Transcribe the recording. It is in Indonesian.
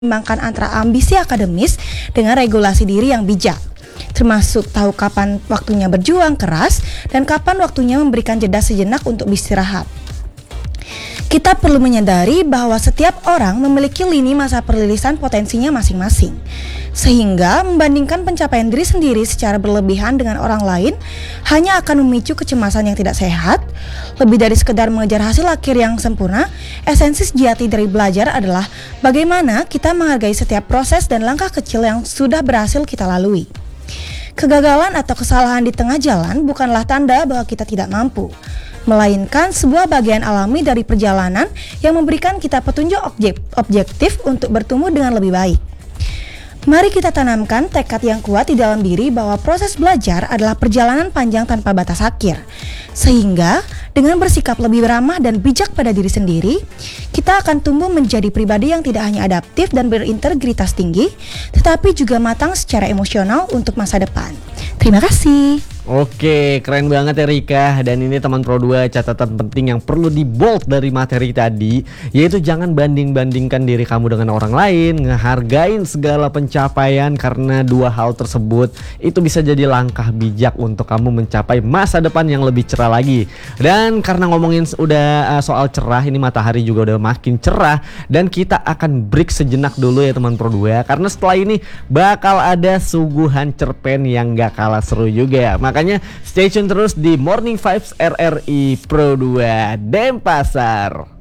Seimbangkan antara ambisi akademis dengan regulasi diri yang bijak, termasuk tahu kapan waktunya berjuang keras dan kapan waktunya memberikan jeda sejenak untuk beristirahat. Kita perlu menyadari bahwa setiap orang memiliki lini masa perilisan potensinya masing-masing, sehingga membandingkan pencapaian diri sendiri secara berlebihan dengan orang lain hanya akan memicu kecemasan yang tidak sehat. Lebih dari sekedar mengejar hasil akhir yang sempurna, esensi sejati dari belajar adalah bagaimana kita menghargai setiap proses dan langkah kecil yang sudah berhasil kita lalui. Kegagalan atau kesalahan di tengah jalan bukanlah tanda bahwa kita tidak mampu, melainkan sebuah bagian alami dari perjalanan yang memberikan kita petunjuk objektif untuk bertumbuh dengan lebih baik. Mari kita tanamkan tekad yang kuat di dalam diri bahwa proses belajar adalah perjalanan panjang tanpa batas akhir. Sehingga dengan bersikap lebih ramah dan bijak pada diri sendiri, kita akan tumbuh menjadi pribadi yang tidak hanya adaptif dan berintegritas tinggi, tetapi juga matang secara emosional untuk masa depan. Terima kasih. Oke, keren banget ya Rika. Dan ini teman Pro 2, catatan penting yang perlu di bold dari materi tadi, yaitu jangan banding-bandingkan diri kamu dengan orang lain. Ngehargain segala pencapaian, karena dua hal tersebut itu bisa jadi langkah bijak untuk kamu mencapai masa depan yang lebih cerah lagi. Dan karena ngomongin udah soal cerah, ini matahari juga udah makin cerah, dan kita akan break sejenak dulu ya teman Pro 2, karena setelah ini bakal ada suguhan cerpen yang gak kalah seru juga ya. Makanya stay tune terus di Morning Vibes RRI Pro 2 Denpasar.